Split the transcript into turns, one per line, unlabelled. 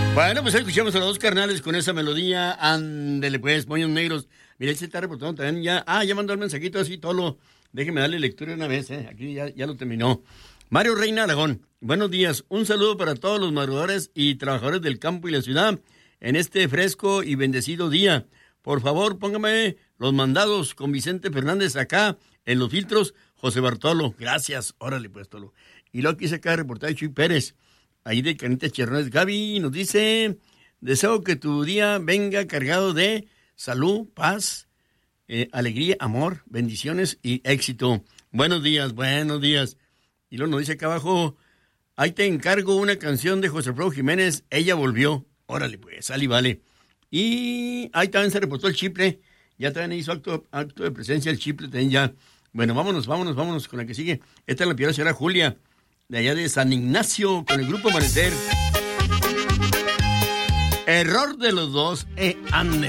Bueno, pues escuchamos a los dos carnales con esa melodía. Ándele pues, moños negros. Mira, se está reportando también ya. Ya mandó el mensajito así, Tolo. Déjeme darle lectura una vez, Aquí ya lo terminó. Mario Reina Aragón. Buenos días. Un saludo para todos los madrugadores y trabajadores del campo y la ciudad en este fresco y bendecido día. Por favor, póngame los mandados con Vicente Fernández acá en los filtros. José Bartolo. Gracias. Órale pues, Tolo. Y luego aquí se acaba de reportar Chuy Pérez. Ahí de Canitas Chernones. Gaby nos dice: deseo que tu día venga cargado de salud, paz, alegría, amor, bendiciones y éxito. Buenos días, buenos días. Y luego nos dice acá abajo: ahí te encargo una canción de José Alfredo Jiménez, Ella Volvió. Órale pues, sale y vale. Y ahí también se reportó el Chiple. Ya también hizo acto de presencia el Chiple también ya. Bueno, vámonos con la que sigue. Esta es la piedra señora Julia, de allá de San Ignacio, con el grupo Amanecer. Error de los dos, ande